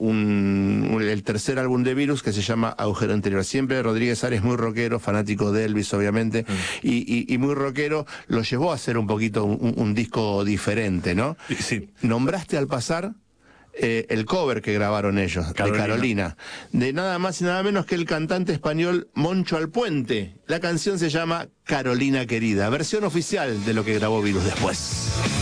el tercer álbum de Virus que se llama Agujero Interior. Siempre Rodríguez Arias, muy rockero, fanático de Elvis obviamente, y muy rockero, lo llevó a hacer un poquito un disco diferente, ¿no? Sí. Nombraste al pasar el cover que grabaron ellos, de Carolina, de nada más y nada menos que el cantante español Moncho Alpuente. La canción se llama Carolina Querida, versión oficial de lo que grabó Virus después.